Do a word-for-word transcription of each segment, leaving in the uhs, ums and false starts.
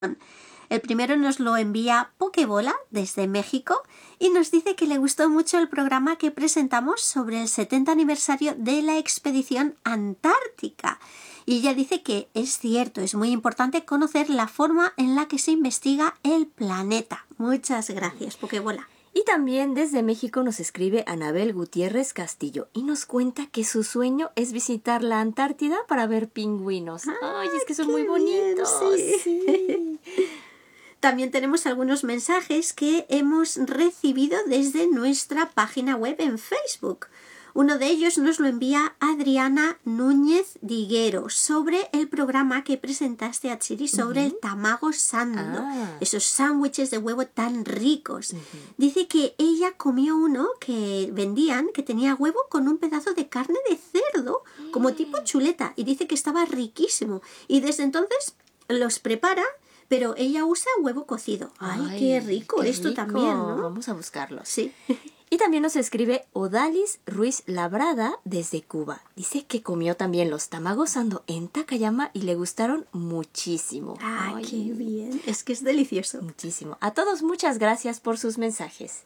El primero nos lo envía Pokebola desde México y nos dice que le gustó mucho el programa que presentamos sobre el setenta aniversario de la expedición antártica. Y ella dice que es cierto, es muy importante conocer la forma en la que se investiga el planeta. Muchas gracias, Pokebola. Y también desde México nos escribe Anabel Gutiérrez Castillo y nos cuenta que su sueño es visitar la Antártida para ver pingüinos. Ah, ¡Ay, es que son muy bonitos! Bien, sí. Sí. También tenemos algunos mensajes que hemos recibido desde nuestra página web en Facebook. Uno de ellos nos lo envía Adriana Núñez Diguero sobre el programa que presentaste a Chiri sobre uh-huh. el tamago sando, ah. esos sándwiches de huevo tan ricos. Uh-huh. Dice que ella comió uno que vendían que tenía huevo con un pedazo de carne de cerdo, uh-huh. como tipo chuleta, y dice que estaba riquísimo. Y desde entonces los prepara, pero ella usa huevo cocido. ¡Ay, Ay qué rico! Qué Esto rico. También, ¿no? Vamos a buscarlo. Sí. Y también nos escribe Odalis Ruiz Labrada desde Cuba. Dice que comió también los tamagos sando en Takayama y le gustaron muchísimo. ¡Ah, Ay, qué bien! Es que es delicioso. Muchísimo. A todos muchas gracias por sus mensajes.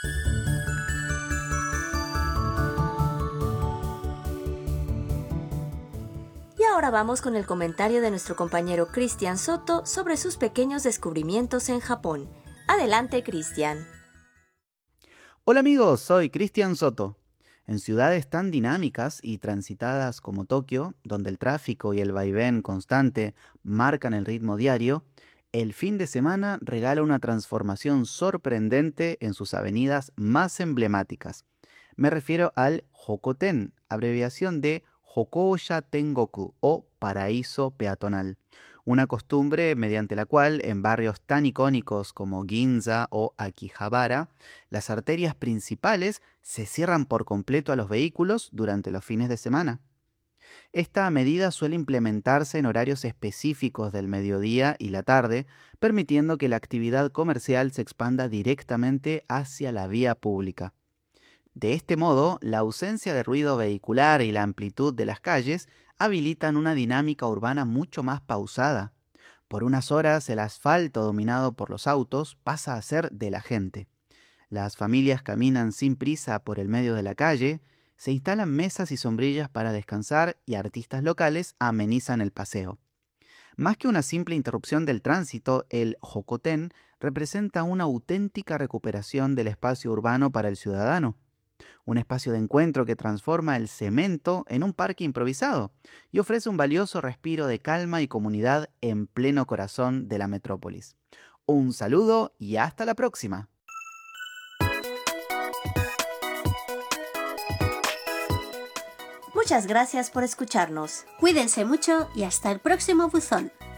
Y ahora vamos con el comentario de nuestro compañero Cristian Soto sobre sus pequeños descubrimientos en Japón. Adelante, Cristian. Hola amigos, soy Cristian Soto. En ciudades tan dinámicas y transitadas como Tokio, donde el tráfico y el vaivén constante marcan el ritmo diario, el fin de semana regala una transformación sorprendente en sus avenidas más emblemáticas. Me refiero al Hokoten, abreviación de Hokouya Tengoku o paraíso peatonal. Una costumbre mediante la cual en barrios tan icónicos como Ginza o Akihabara, las arterias principales se cierran por completo a los vehículos durante los fines de semana. Esta medida suele implementarse en horarios específicos del mediodía y la tarde, permitiendo que la actividad comercial se expanda directamente hacia la vía pública. De este modo, la ausencia de ruido vehicular y la amplitud de las calles habilitan una dinámica urbana mucho más pausada. Por unas horas el asfalto dominado por los autos pasa a ser de la gente. Las familias caminan sin prisa por el medio de la calle, se instalan mesas y sombrillas para descansar y artistas locales amenizan el paseo. Más que una simple interrupción del tránsito, el Hokoten representa una auténtica recuperación del espacio urbano para el ciudadano. Un espacio de encuentro que transforma el cemento en un parque improvisado y ofrece un valioso respiro de calma y comunidad en pleno corazón de la metrópolis. Un saludo y hasta la próxima. Muchas gracias por escucharnos. Cuídense mucho y hasta el próximo buzón.